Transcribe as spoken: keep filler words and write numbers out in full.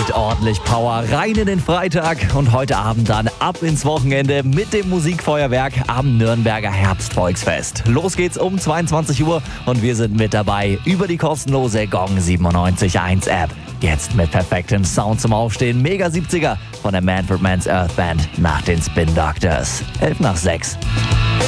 mit ordentlich Power rein in den Freitag und heute Abend dann ab ins Wochenende mit dem Musikfeuerwerk am Nürnberger Herbstvolksfest. Los geht's um zweiundzwanzig Uhr und wir sind mit dabei über die kostenlose Gong siebenundneunzig Komma eins App. Jetzt mit perfektem Sound zum Aufstehen. Mega siebziger von der Manfred Mann's Earth Band nach den Spin Doctors. elf nach sechs.